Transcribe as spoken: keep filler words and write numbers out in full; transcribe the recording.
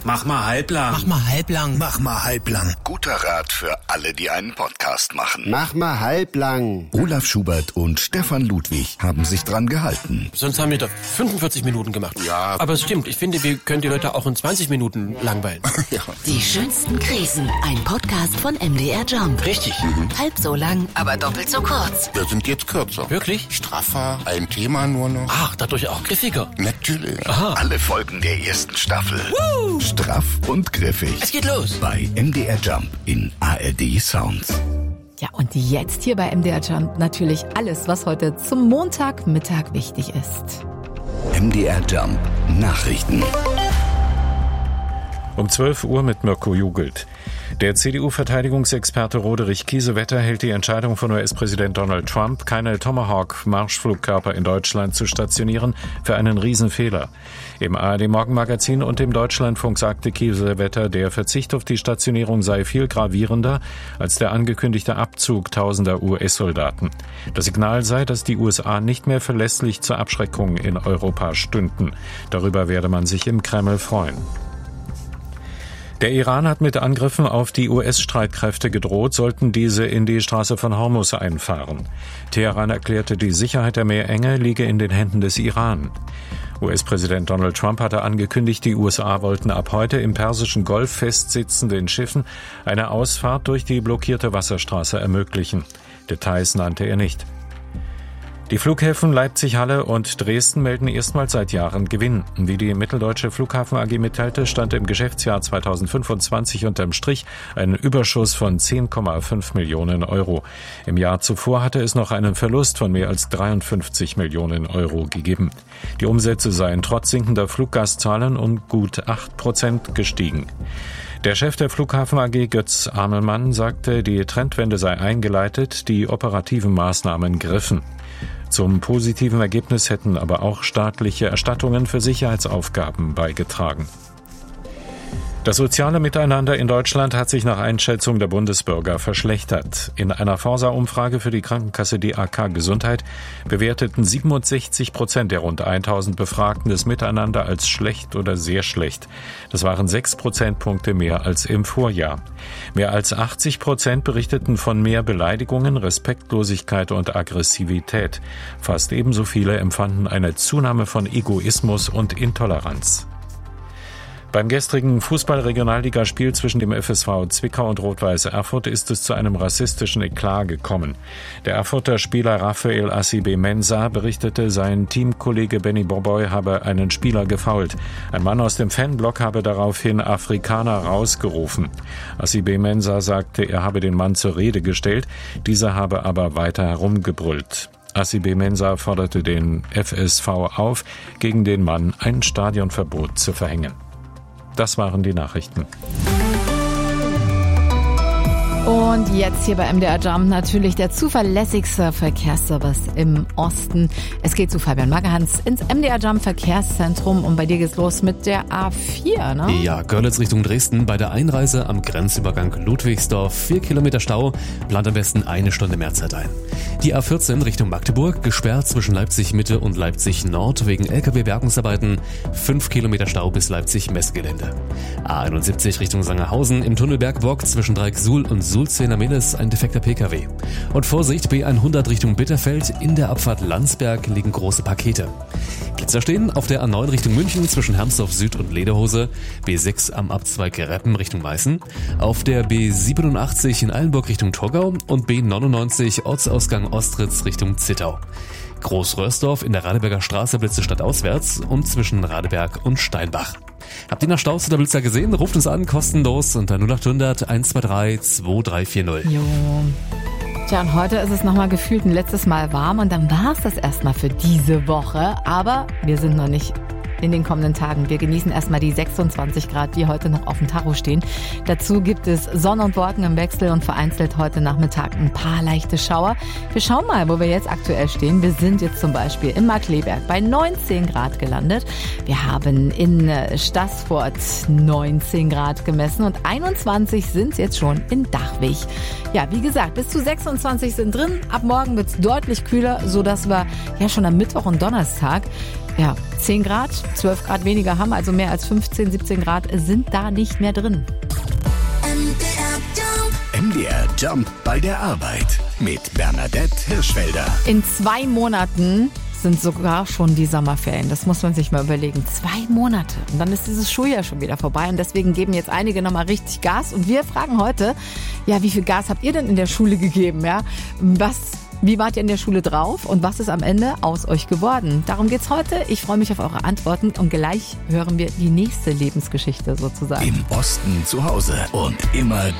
Mach mal halblang. Mach mal halblang. Mach mal halblang. Guter Rat für alle, die einen Podcast machen. Mach mal halblang. Olaf Schubert und Stefan Ludwig haben sich dran gehalten. Sonst haben wir doch fünfundvierzig Minuten gemacht. Ja. Aber es stimmt, ich finde, wir können die Leute auch in zwanzig Minuten langweilen. Ja. Die schönsten Krisen. Ein Podcast von M D R Jump. Richtig. Mhm. Halb so lang, aber doppelt so kurz. Wir sind jetzt kürzer. Wirklich? Straffer, ein Thema nur noch. Ach, dadurch auch griffiger. Natürlich. Aha. Alle Folgen der ersten Staffel. Woo! Straff und griffig. Es geht los. Bei M D R Jump in A R D Sounds. Ja, und jetzt hier bei M D R Jump natürlich alles, was heute zum Montagmittag wichtig ist. M D R Jump Nachrichten. Um zwölf Uhr mit Mirko Jugelt. Der C D U-Verteidigungsexperte Roderich Kiesewetter hält die Entscheidung von U S-Präsident Donald Trump, keine Tomahawk-Marschflugkörper in Deutschland zu stationieren, für einen Riesenfehler. Im A R D-Morgenmagazin und im Deutschlandfunk sagte Kiesewetter, der Verzicht auf die Stationierung sei viel gravierender als der angekündigte Abzug tausender U S-Soldaten. Das Signal sei, dass die U S A nicht mehr verlässlich zur Abschreckung in Europa stünden. Darüber werde man sich im Kreml freuen. Der Iran hat mit Angriffen auf die U S-Streitkräfte gedroht, sollten diese in die Straße von Hormuz einfahren. Teheran erklärte, die Sicherheit der Meerenge liege in den Händen des Iran. U S-Präsident Donald Trump hatte angekündigt, die U S A wollten ab heute im Persischen Golf festsitzenden Schiffen eine Ausfahrt durch die blockierte Wasserstraße ermöglichen. Details nannte er nicht. Die Flughäfen Leipzig-Halle und Dresden melden erstmals seit Jahren Gewinn. Wie die Mitteldeutsche Flughafen A G mitteilte, stand im Geschäftsjahr zweitausendfünfundzwanzig unterm Strich ein Überschuss von zehn Komma fünf Millionen Euro. Im Jahr zuvor hatte es noch einen Verlust von mehr als dreiundfünfzig Millionen Euro gegeben. Die Umsätze seien trotz sinkender Fluggastzahlen um gut acht Prozent gestiegen. Der Chef der Flughafen A G, Götz Amelmann, sagte, die Trendwende sei eingeleitet, die operativen Maßnahmen griffen. Zum positiven Ergebnis hätten aber auch staatliche Erstattungen für Sicherheitsaufgaben beigetragen. Das soziale Miteinander in Deutschland hat sich nach Einschätzung der Bundesbürger verschlechtert. In einer Forsa-Umfrage für die Krankenkasse D A K Gesundheit bewerteten siebenundsechzig Prozent der rund tausend Befragten das Miteinander als schlecht oder sehr schlecht. Das waren sechs Prozentpunkte mehr als im Vorjahr. Mehr als achtzig Prozent berichteten von mehr Beleidigungen, Respektlosigkeit und Aggressivität. Fast ebenso viele empfanden eine Zunahme von Egoismus und Intoleranz. Beim gestrigen Fußball-Regionalligaspiel zwischen dem F S V Zwickau und Rot-Weiß Erfurt ist es zu einem rassistischen Eklat gekommen. Der Erfurter Spieler Raphael Asibe-Mensah berichtete, sein Teamkollege Benny Boboy habe einen Spieler gefoult. Ein Mann aus dem Fanblock habe daraufhin Afrikaner rausgerufen. Asibe-Mensah sagte, er habe den Mann zur Rede gestellt, dieser habe aber weiter herumgebrüllt. Asibe-Mensah forderte den F S V auf, gegen den Mann ein Stadionverbot zu verhängen. Das waren die Nachrichten. Und jetzt hier bei M D R Jump natürlich der zuverlässigste Verkehrsservice im Osten. Es geht zu Fabian Magehans ins M D R Jump Verkehrszentrum und bei dir geht's los mit der A vier, ne? Ja, Görlitz Richtung Dresden bei der Einreise am Grenzübergang Ludwigsdorf. Vier Kilometer Stau, plant am besten eine Stunde mehr Zeit ein. Die A vierzehn Richtung Magdeburg, gesperrt zwischen Leipzig Mitte und Leipzig Nord wegen L K W-Bergungsarbeiten. Fünf Kilometer Stau bis Leipzig Messgelände. A einundsiebzig Richtung Sangerhausen im Tunnel Bergbock zwischen Dreieck-Suhl und Sulzena-Meles ein defekter P K W. Und Vorsicht, B hundert Richtung Bitterfeld, in der Abfahrt Landsberg liegen große Pakete. Blitzer stehen auf der A neun Richtung München zwischen Hermsdorf Süd und Lederhose, B sechs am Abzweig Reppen Richtung Meißen, auf der B siebenundachtzig in Eilenburg Richtung Torgau und B neunundneunzig Ortsausgang Ostritz Richtung Zittau. Großröhrsdorf in der Radeberger Straße Blitze stadtauswärts und zwischen Radeberg und Steinbach. Habt ihr nach Staus oder Blitzer gesehen? Ruft uns an, kostenlos unter null acht hundert eins zwei drei zwei drei vier null. Jo. Tja, und heute ist es nochmal gefühlt ein letztes Mal warm und dann war es das erstmal für diese Woche. Aber wir sind noch nicht in den kommenden Tagen. Wir genießen erstmal die sechsundzwanzig Grad, die heute noch auf dem Tacho stehen. Dazu gibt es Sonne und Wolken im Wechsel und vereinzelt heute Nachmittag ein paar leichte Schauer. Wir schauen mal, wo wir jetzt aktuell stehen. Wir sind jetzt zum Beispiel in Markkleeberg bei neunzehn Grad gelandet. Wir haben in Staßfurt neunzehn Grad gemessen und einundzwanzig sind es jetzt schon in Dachwig. Ja, wie gesagt, bis zu sechsundzwanzig sind drin. Ab morgen wird es deutlich kühler, sodass wir ja schon am Mittwoch und Donnerstag ja, zehn Grad, zwölf Grad weniger haben, also mehr als fünfzehn, siebzehn Grad sind da nicht mehr drin. M D R Jump bei der Arbeit mit Bernadette Hirschfelder. In zwei Monaten sind sogar schon die Sommerferien. Das muss man sich mal überlegen. Zwei Monate. Und dann ist dieses Schuljahr schon wieder vorbei. Und deswegen geben jetzt einige nochmal richtig Gas. Und wir fragen heute, ja, wie viel Gas habt ihr denn in der Schule gegeben? Ja, was, wie wart ihr in der Schule drauf? Und was ist am Ende aus euch geworden? Darum geht's heute. Ich freue mich auf eure Antworten. Und gleich hören wir die nächste Lebensgeschichte sozusagen. Im Osten zu Hause und immer